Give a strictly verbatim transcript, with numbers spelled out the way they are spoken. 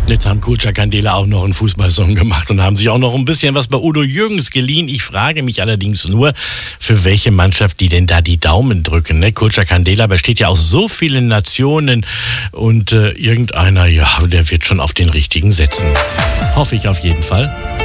Jetzt haben Kulcha Candela auch noch einen Fußballsong gemacht und haben sich auch noch ein bisschen was bei Udo Jürgens geliehen. Ich frage mich allerdings nur, für welche Mannschaft die denn da die Daumen drücken. Ne? Kulcha Candela besteht ja aus so vielen Nationen und äh, irgendeiner, ja, der wird schon auf den richtigen setzen. Hoffe ich auf jeden Fall.